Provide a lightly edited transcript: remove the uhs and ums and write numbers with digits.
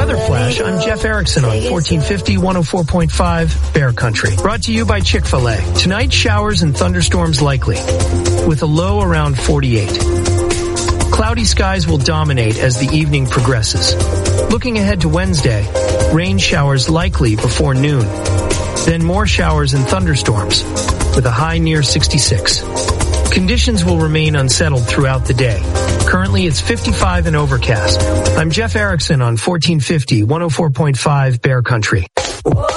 Weather Flash, I'm Jeff Erickson on 1450, 104.5 Bear Country. Brought to you by Chick-fil-A. Tonight, showers and thunderstorms likely, with a low around 48. Cloudy skies will dominate as the evening progresses. Looking ahead to Wednesday, rain showers likely before noon. Then more showers and thunderstorms, with a high near 66. Conditions will remain unsettled throughout the day. Currently, it's 55 and overcast. I'm Jeff Erickson on 1450, 104.5 Bear Country.